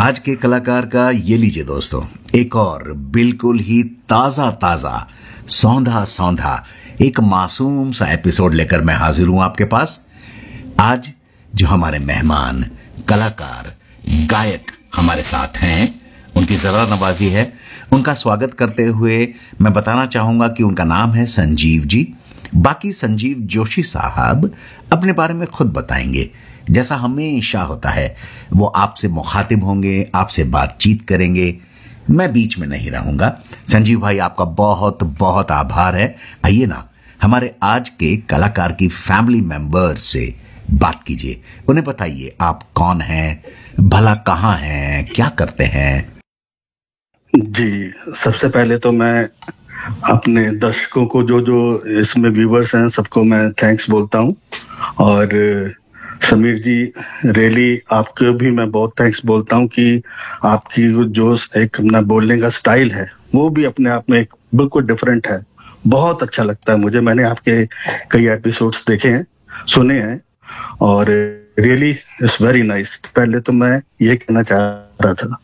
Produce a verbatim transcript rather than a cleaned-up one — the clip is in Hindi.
आज के कलाकार का ये लीजिए दोस्तों, एक और बिल्कुल ही ताजा ताजा सौंधा सौंधा एक मासूम सा एपिसोड लेकर मैं हाजिर हूं आपके पास। आज जो हमारे मेहमान कलाकार गायक हमारे साथ हैं, उनकी जरा नवाजी है। उनका स्वागत करते हुए मैं बताना चाहूंगा कि उनका नाम है संजीव जी। बाकी संजीव जोशी साहब अपने बारे में खुद बताएंगे। जैसा हमेशा होता है, वो आपसे मुखातिब होंगे, आपसे बातचीत करेंगे, मैं बीच में नहीं रहूंगा। संजीव भाई, आपका बहुत बहुत आभार है। आइए ना, हमारे आज के कलाकार की फैमिली मेंबर्स से बात कीजिए। उन्हें बताइए आप कौन हैं, भला कहाँ हैं, क्या करते हैं। जी, सबसे पहले तो मैं अपने दर्शकों को, जो जो इसमें व्यूवर्स हैं, सबको मैं थैंक्स बोलता हूँ। और समीर जी, रियली आपको भी मैं बहुत थैंक्स बोलता हूँ कि आपकी जो एक अपना बोलने का स्टाइल है वो भी अपने आप में एक बिल्कुल डिफरेंट है। बहुत अच्छा लगता है मुझे। मैंने आपके कई एपिसोड्स देखे हैं, सुने हैं, और रियली इट्स वेरी नाइस। पहले तो मैं ये कहना चाह रहा था।